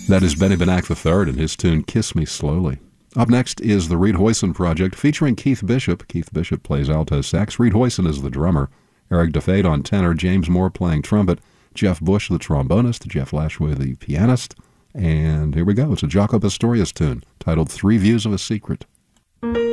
That is Benny Benack III and his tune Kiss Me Slowly. Up next is the Reed Hoyson Project featuring Keith Bishop. Keith Bishop plays alto sax. Reed Hoyson is the drummer. Eric DeFate on tenor. James Moore playing trumpet. Jeff Bush, the trombonist. Jeff Lashway, the pianist. And here we go. It's a Jaco Pastorius tune titled 3 Views of a Secret.